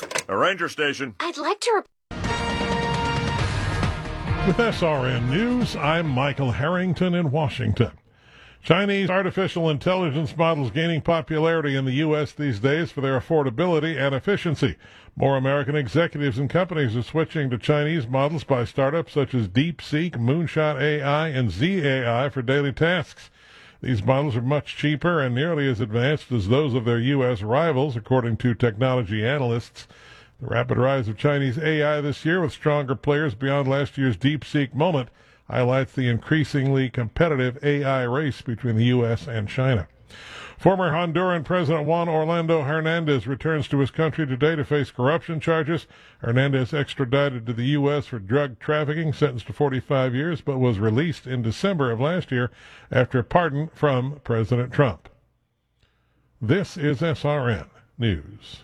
A ranger station. I'd like to... With SRN News, I'm Michael Harrington in Washington. Chinese artificial intelligence models gaining popularity in the U.S. these days for their affordability and efficiency. More American executives and companies are switching to Chinese models by startups such as DeepSeek, Moonshot AI, and ZAI for daily tasks. These models are much cheaper and nearly as advanced as those of their U.S. rivals, according to technology analysts. The rapid rise of Chinese AI this year, with stronger players beyond last year's DeepSeek moment, highlights the increasingly competitive AI race between the U.S. and China. Former Honduran President Juan Orlando Hernandez returns to his country today to face corruption charges. Hernandez extradited to the U.S. for drug trafficking, sentenced to 45 years, but was released in December of last year after a pardon from President Trump. This is SRN News.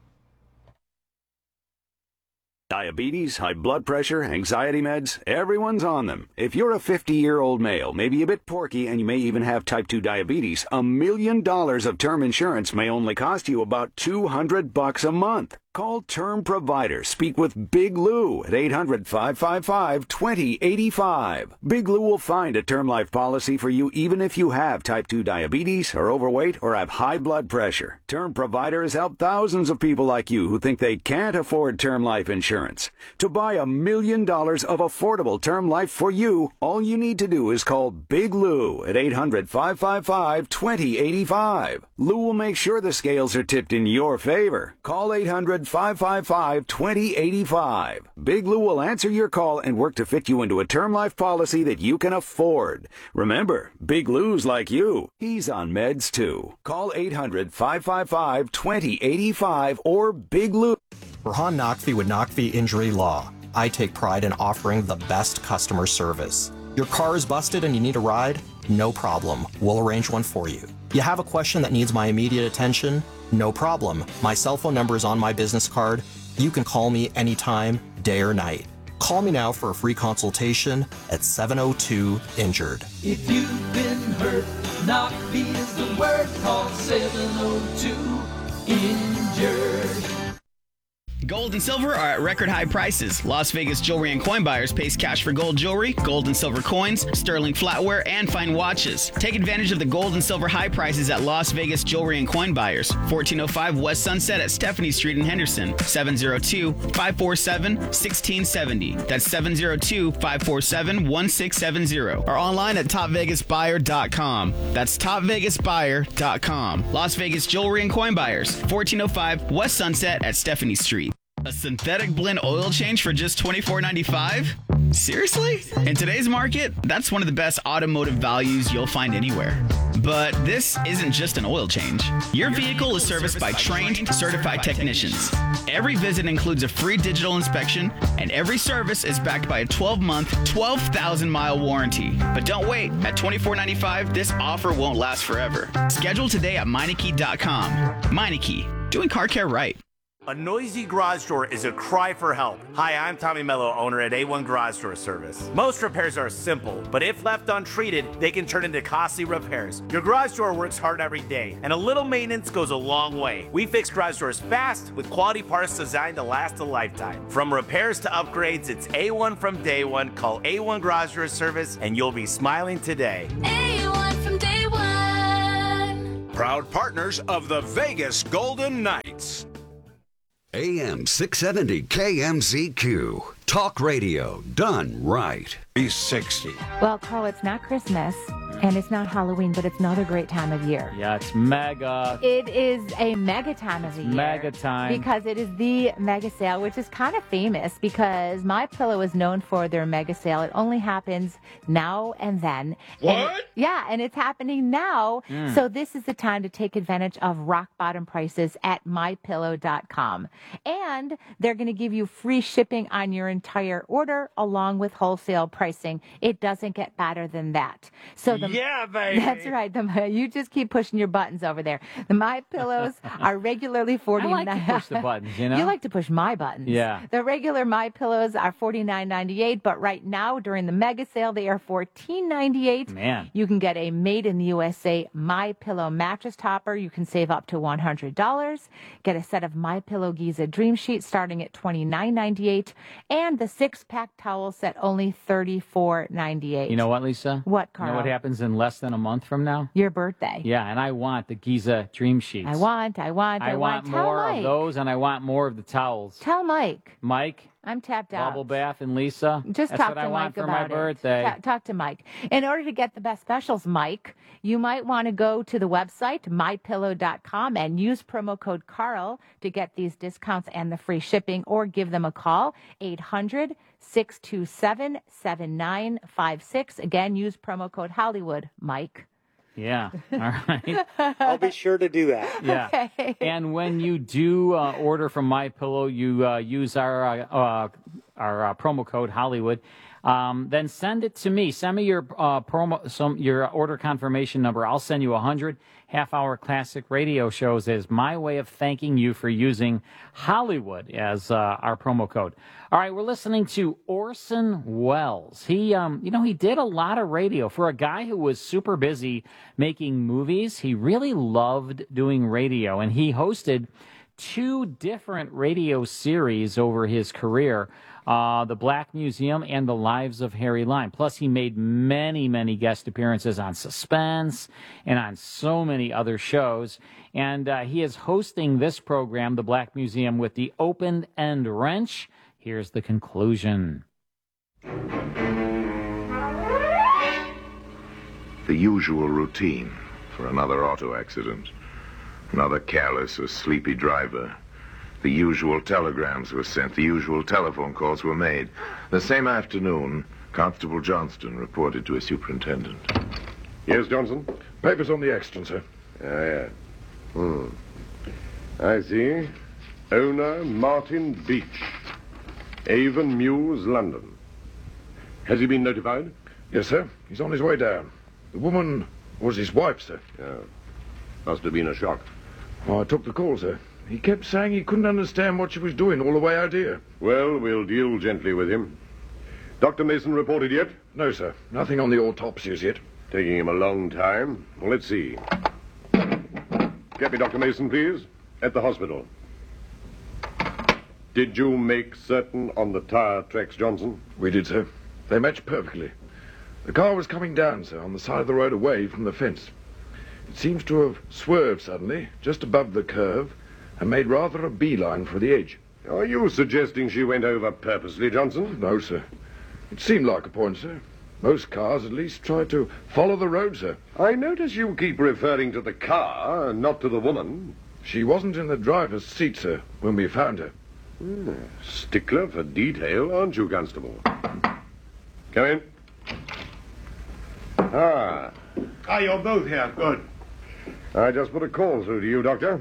Diabetes, high blood pressure, anxiety meds, everyone's on them. If you're a 50-year-old male, maybe a bit porky, and you may even have type 2 diabetes, $1 million of term insurance may only cost you about $200 a month. Call Term Provider. Speak with Big Lou at 800-555-2085. Big Lou will find a term life policy for you even if you have type 2 diabetes, are overweight, or have high blood pressure. Term Provider has helped thousands of people like you who think they can't afford term life insurance. To buy $1 million of affordable term life for you, all you need to do is call Big Lou at 800-555-2085. Lou will make sure the scales are tipped in your favor. Call 800-555-2085. Big Lou will answer your call and work to fit you into a term life policy that you can afford. Remember, Big Lou's like you. He's on meds too. Call 800-555-2085 or Big Lou. Rahan Naqvi with Naqvi Injury Law. I take pride in offering the best customer service. Your car is busted and you need a ride? No problem. We'll arrange one for you. You have a question that needs my immediate attention? No problem. My cell phone number is on my business card. You can call me anytime, day or night. Call me now for a free consultation at 702-INJURED. If you've been hurt, Naqvi is the word. Call 702-INJURED. Gold and silver are at record high prices. Las Vegas jewelry and coin buyers pays cash for gold jewelry, gold and silver coins, sterling flatware, and fine watches. Take advantage of the gold and silver high prices at Las Vegas jewelry and coin buyers. 1405 West Sunset at Stephanie Street in Henderson. 702-547-1670. That's 702-547-1670. Or online at topvegasbuyer.com. That's topvegasbuyer.com. Las Vegas jewelry and coin buyers. 1405 West Sunset at Stephanie Street. A synthetic blend oil change for just $24.95? Seriously? In today's market, that's one of the best automotive values you'll find anywhere. But this isn't just an oil change. Your vehicle is serviced by trained, certified technicians. Every visit includes a free digital inspection, and every service is backed by a 12-month, 12,000-mile warranty. But don't wait. At $24.95, this offer won't last forever. Schedule today at Meineke.com. Meineke, doing car care right. A noisy garage door is a cry for help. Hi, I'm Tommy Mello, owner at A1 Garage Door Service. Most repairs are simple, but if left untreated, they can turn into costly repairs. Your garage door works hard every day, and a little maintenance goes a long way. We fix garage doors fast with quality parts designed to last a lifetime. From repairs to upgrades, it's A1 from day one. Call A1 Garage Door Service, and you'll be smiling today. A1 from day one. Proud partners of the Vegas Golden Knights. AM 670 KMZQ. Talk radio done right. 360. Well, Carl, it's not Christmas and it's not Halloween, but it's another great time of year. Yeah, it's mega. It is a mega time of the year. Mega time. Because it is the mega sale, which is kind of famous because MyPillow is known for their mega sale. It only happens now and then. What? And it's happening now. So this is the time to take advantage of rock bottom prices at MyPillow.com. And they're going to give you free shipping on your entire order along with wholesale pricing. It doesn't get better than that. So the Yeah, baby. That's right. You just keep pushing your buttons over there. The My Pillows are regularly $49. I like to push the buttons, you know? You like to push my buttons. Yeah. The regular My Pillows are $49.98, but right now during the mega sale they are $14.98. Man. You can get a made in the USA My Pillow mattress topper. You can save up to $100. Get a set of My Pillow Giza Dream Sheets starting at $29.98, and the 6-pack towel set only $34.98. You know what, Lisa? What, Carl? You know what happens in less than a month from now? Your birthday. Yeah, and I want the Giza Dream Sheets. I want. I Tell want more Mike. of those, and I want more of the towels. Tell Mike. Mike? I'm tapped out. Bubble bath and Lisa? Just That's talk what to I want Mike for about my birthday. Talk to Mike. In order to get the best specials, Mike, you might want to go to the website, mypillow.com, and use promo code Carl to get these discounts and the free shipping, or give them a call, 800-627-7956. Again, use promo code Hollywood, Mike. Yeah, all right. I'll be sure to do that. Yeah. Okay. And when you do order from MyPillow, you use our promo code Hollywood. Then send it to me. Send me your your order confirmation number. I'll send you 100 half-hour classic radio shows as my way of thanking you for using Hollywood as our promo code. All right, we're listening to Orson Welles. He, he did a lot of radio. For a guy who was super busy making movies, he really loved doing radio, and he hosted 2 different radio series over his career. The Black Museum and The Lives of Harry Lime. Plus, he made many, many guest appearances on Suspense and on so many other shows. And he is hosting this program, The Black Museum, with the Open End Wrench. Here's the conclusion. The usual routine for another auto accident. Another careless or sleepy driver. The usual telegrams were sent. The usual telephone calls were made. The same afternoon, Constable Johnston reported to his superintendent. Yes, Johnson? Papers on the accident, sir. Yeah. I see. Owner Martin Beach. Avon Mews, London. Has he been notified? Yes, sir. He's on his way down. The woman was his wife, sir. Yeah. Must have been a shock. Oh, I took the call, sir. He kept saying he couldn't understand what she was doing all the way out here. Well, we'll deal gently with him. Dr. Mason reported yet? No, sir. Nothing on the autopsies yet. Taking him a long time. Well, let's see. Get me Dr. Mason, please. At the hospital. Did you make certain on the tire tracks, Johnson? We did, sir. They matched perfectly. The car was coming down, sir, on the side of the road away from the fence. It seems to have swerved suddenly, just above the curve, and made rather a beeline for the edge. Are you suggesting she went over purposely, Johnson? No, sir. It seemed like a point, sir. Most cars, at least, try to follow the road, sir. I notice you keep referring to the car, not to the woman. She wasn't in the driver's seat, sir, when we found her. Stickler for detail, aren't you, Constable? Come in. You're both here. Good. I just put a call through to you, Doctor.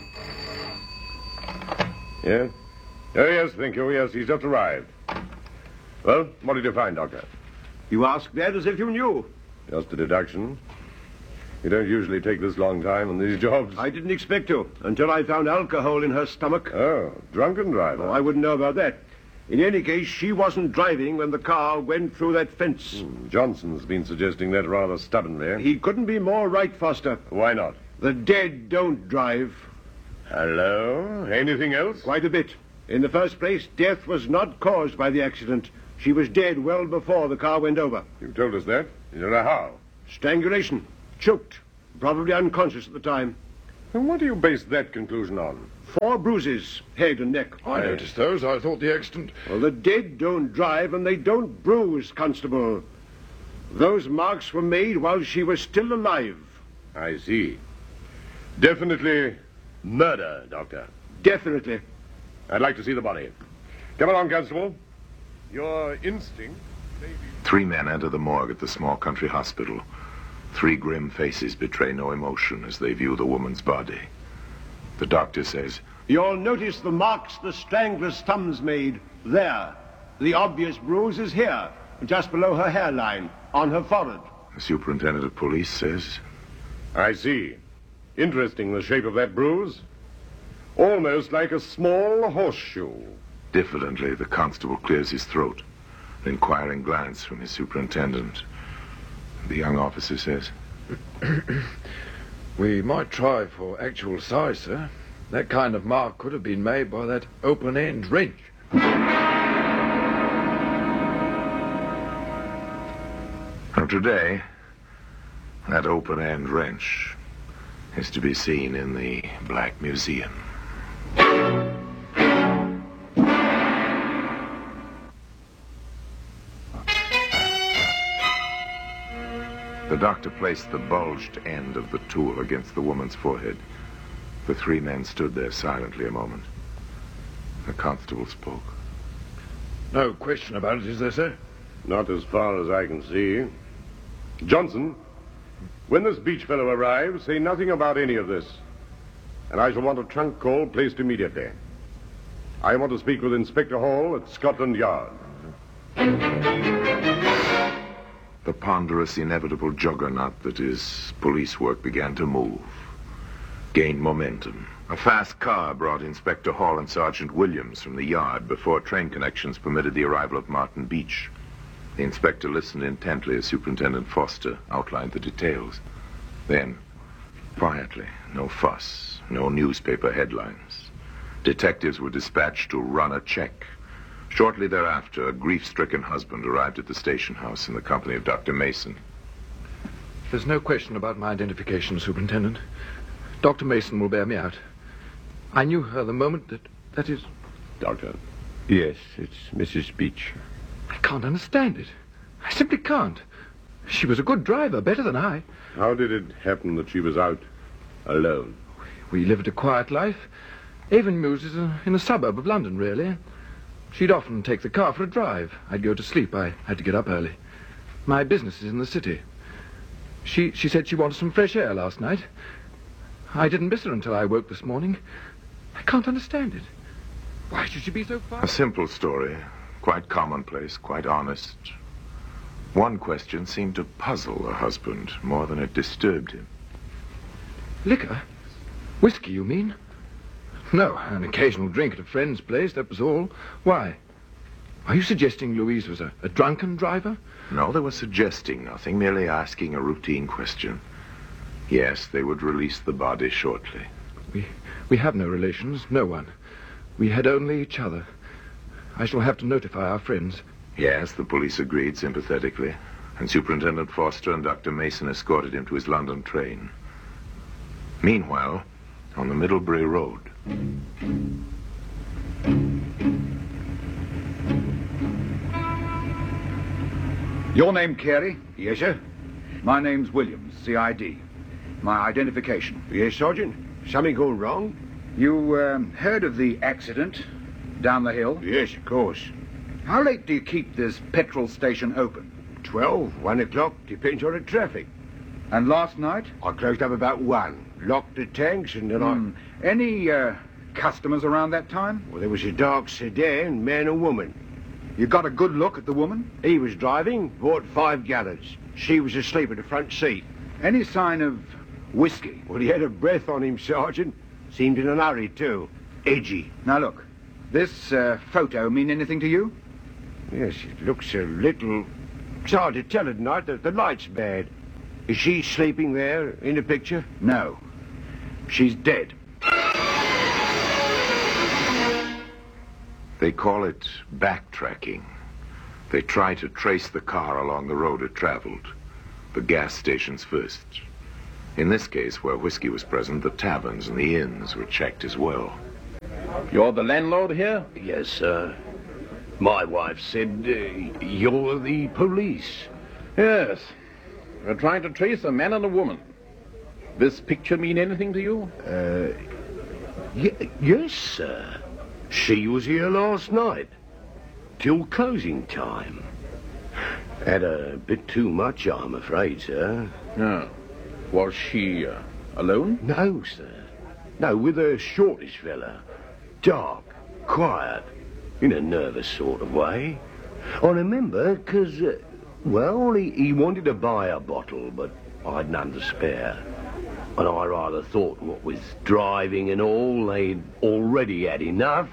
Yeah? Oh, yes, thank you. Yes, he's just arrived. Well, what did you find, Doctor? You ask that as if you knew. Just a deduction. You don't usually take this long time on these jobs. I didn't expect to, until I found alcohol in her stomach. Oh, drunken driver. I wouldn't know about that. In any case, she wasn't driving when the car went through that fence. Johnson's been suggesting that rather stubbornly. He couldn't be more right, Foster. Why not? The dead don't drive. Hello? Anything else? Quite a bit. In the first place, death was not caused by the accident. She was dead well before the car went over. You told us that. You don't know how. Strangulation. Choked. Probably unconscious at the time. And what do you base that conclusion on? 4 bruises, head and neck. I noticed those. I thought the accident... Well, the dead don't drive and they don't bruise, Constable. Those marks were made while she was still alive. I see. Definitely murder, Doctor. Definitely. I'd like to see the body. Come along, Constable. Your instinct may be... 3 men enter the morgue at the small country hospital. 3 grim faces betray no emotion as they view the woman's body. The doctor says, You'll notice the marks the strangler's thumbs made there. The obvious bruise is here, just below her hairline, on her forehead. the superintendent of police says. I see. Interesting, the shape of that bruise. Almost like a small horseshoe. Diffidently, the constable clears his throat. An inquiring glance from his superintendent. The young officer says, We might try for actual size, sir. That kind of mark could have been made by that open-end wrench. Now today, that open-end wrench is to be seen in the Black Museum. The doctor placed the bulged end of the tool against the woman's forehead. The three men stood there silently a moment. The constable spoke. No question about it, is there, sir? Not as far as I can see. Johnson, when this Beach fellow arrives, say nothing about any of this. And I shall want a trunk call placed immediately. I want to speak with Inspector Hall at Scotland Yard. The ponderous, inevitable juggernaut that is police work began to move, gained momentum. A fast car brought Inspector Hall and Sergeant Williams from the yard before train connections permitted the arrival of Martin Beach. The inspector listened intently as Superintendent Foster outlined the details. Then, quietly, no fuss, no newspaper headlines. Detectives were dispatched to run a check. Shortly thereafter, a grief-stricken husband arrived at the station house in the company of Dr. Mason. There's no question about my identification, Superintendent. Dr. Mason will bear me out. I knew her the moment that is... Doctor. Yes, it's Mrs. Beach. I can't understand it. I simply can't. She was a good driver, better than I. How did it happen that she was out alone? We lived a quiet life. Avonmews is in a suburb of London, really. She'd often take the car for a drive. I'd go to sleep. I had to get up early. My business is in the city. She said she wanted some fresh air last night. I didn't miss her until I woke this morning. I can't understand it. Why should she be so far? A simple story, quite commonplace, quite honest. One question seemed to puzzle the husband more than it disturbed him. Liquor? Whiskey, you mean? No, an occasional drink at a friend's place, that was all. Why? Are you suggesting Louise was a drunken driver? No, they were suggesting nothing, merely asking a routine question. Yes, they would release the body shortly. We have no relations, no one. We had only each other. I shall have to notify our friends. Yes, the police agreed sympathetically, and Superintendent Foster and Dr. Mason escorted him to his London train. Meanwhile, on the Middlebury Road... Your name, Carey? Yes, sir. My name's Williams, CID. My identification. Yes, Sergeant. Something gone wrong? You heard of the accident down the hill? Yes, of course. How late do you keep this petrol station open? 12, 1 o'clock, depends on the traffic. And last night? I closed up about 1. Locked the tanks and then Any customers around that time? Well, there was a dark sedan, man and woman. You got a good look at the woman? He was driving, bought 5 gallons. She was asleep in the front seat. Any sign of whiskey? Well, he had a breath on him, Sergeant. Seemed in a hurry, too. Edgy. Now, look. This photo mean anything to you? Yes, it looks a little... It's hard to tell at night. The light's bad. Is she sleeping there in the picture? No. She's dead. They call it backtracking. They try to trace the car along the road it traveled. The gas stations first. In this case, where whiskey was present, the taverns and the inns were checked as well. You're the landlord here? Yes, sir. My wife said you're the police. Yes. We're trying to trace a man and a woman. This picture mean anything to you? Yes, sir. She was here last night. Till closing time. Had a bit too much, I'm afraid, sir. No. Was she alone? No, sir. No, with a shortish fella. Dark, quiet, in a nervous sort of way. I remember, because Well, he wanted to buy a bottle, but I'd none to spare. And I rather thought what with driving and all, they'd already had enough.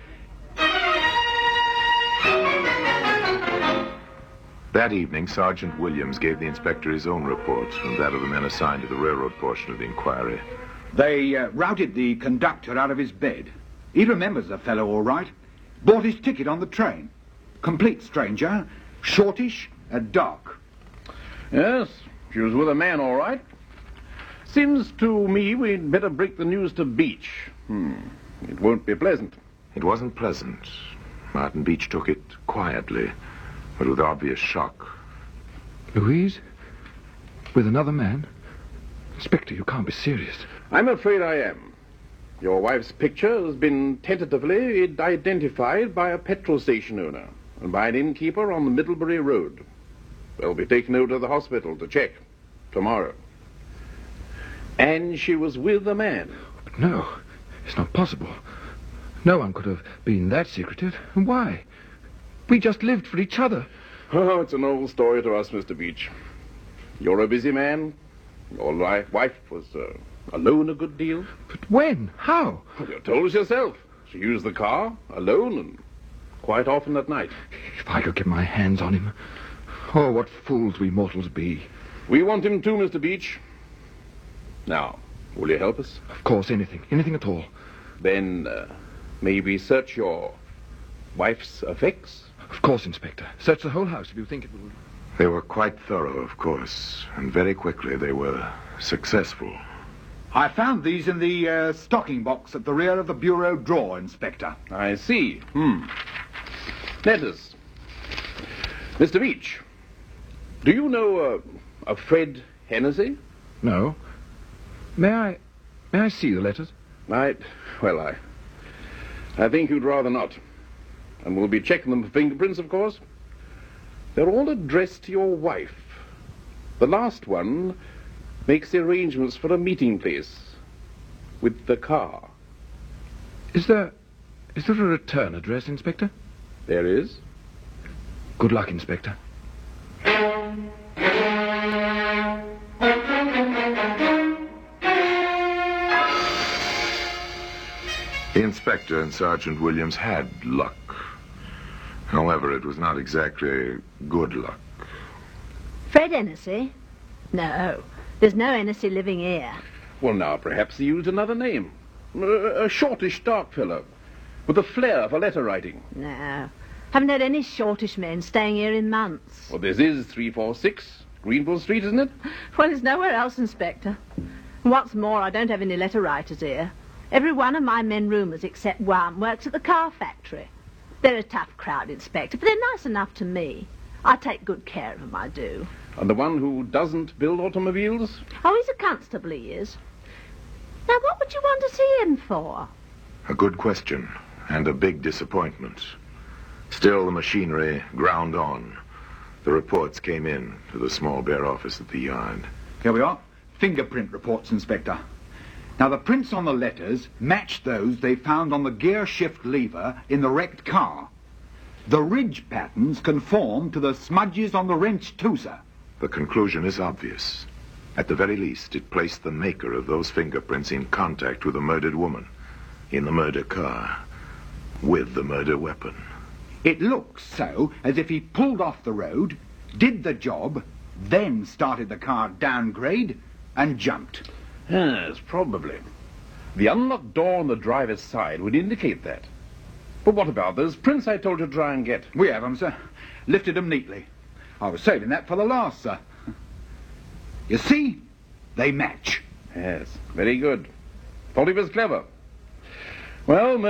That evening, Sergeant Williams gave the inspector his own report and that of the men assigned to the railroad portion of the inquiry. They routed the conductor out of his bed. He remembers the fellow all right. Bought his ticket on the train. Complete stranger, shortish, dark. Yes, she was with a man, all right. Seems to me we'd better break the news to Beach. It won't be pleasant. It wasn't pleasant. Martin Beach took it quietly, but with obvious shock. Louise? With another man? Inspector, you can't be serious. I'm afraid I am. Your wife's picture has been tentatively identified by a petrol station owner and by an innkeeper on the Middlebury Road. They'll be taken over to the hospital to check tomorrow. And she was with a man. But no, it's not possible. No one could have been that secretive. And why? We just lived for each other. Oh, it's an old story to us, Mr. Beach. You're a busy man. Your wife was alone a good deal. But when? How? Well, you told us yourself. She used the car alone and quite often at night. If I could get my hands on him. Oh, what fools we mortals be. We want him too, Mr. Beach. Now, will you help us? Of course, anything. Anything at all. Then, may we search your wife's effects? Of course, Inspector. Search the whole house if you think it will. They were quite thorough, of course, and very quickly they were successful. I found these in the stocking box at the rear of the bureau drawer, Inspector. I see. Letters. Mr. Beach, do you know a Fred Hennessy? No. May I see the letters? I think you'd rather not. And we'll be checking them for fingerprints, of course. They're all addressed to your wife. The last one makes the arrangements for a meeting place with the car. Is there a return address, Inspector? There is. Good luck, Inspector. The inspector and Sergeant Williams had luck. However, it was not exactly good luck. Fred Hennessy? No, there's no Hennessy living here. Well, now, perhaps he used another name. A shortish, dark fellow, with a flair for letter writing. No, haven't had any shortish men staying here in months. Well, this is 346 Greenville Street, isn't it? Well, there's nowhere else, Inspector. And what's more, I don't have any letter writers here. Every one of my men roomers except one works at the car factory. They're a tough crowd, Inspector, but they're nice enough to me. I take good care of them, I do. And the one who doesn't build automobiles? Oh, he's a constable, he is. Now, what would you want to see him for? A good question, and a big disappointment. Still, the machinery ground on. The reports came in to the small bare office at the yard. Here we are. Fingerprint reports, Inspector. Now, the prints on the letters match those they found on the gear shift lever in the wrecked car. The ridge patterns conform to the smudges on the wrench, too, sir. The conclusion is obvious. At the very least, it placed the maker of those fingerprints in contact with the murdered woman, in the murder car, with the murder weapon. It looks so as if he pulled off the road, did the job, then started the car downgrade and jumped. Yes, probably. The unlocked door on the driver's side would indicate that. But what about those prints I told you to try and get? We have them, sir. Lifted them neatly. I was saving that for the last, sir. You see? They match. Yes, very good. Thought he was clever. Well,